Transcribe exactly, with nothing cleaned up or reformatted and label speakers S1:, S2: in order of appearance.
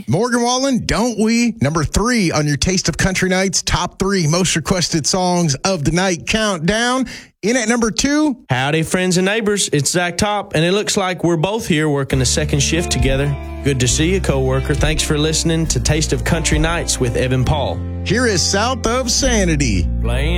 S1: Morgan Wallen, Don't We? Number three on your Taste of Country Nights top three most requested songs of the night countdown. In at number two,
S2: howdy, friends and neighbors. It's Zach Top, and it looks like we're both here working a second shift together. Good to see you, coworker. Thanks for listening to Taste of Country Nights with Evan Paul.
S1: Here is South of Sanity.
S2: Playing